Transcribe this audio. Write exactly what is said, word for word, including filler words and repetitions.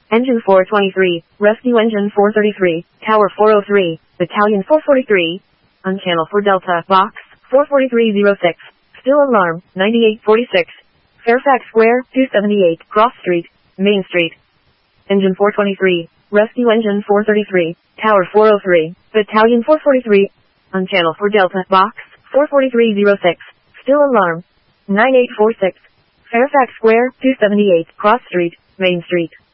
Engine four twenty-three, Rescue Engine four thirty-three, Tower four oh three, Battalion four forty-three, on channel for Delta, Box, four forty-three oh six, Still Alarm, ninety-eight forty-six, Fairfax Square, two seventy-eight, Cross Street, Main Street. Engine four twenty-three, Rescue Engine four thirty-three, Tower four oh three, Battalion four forty-three, on channel for Delta, Box, four forty-three oh six, Still Alarm, nine eight four six, Fairfax Square, two seventy-eight, Cross Street, Main Street.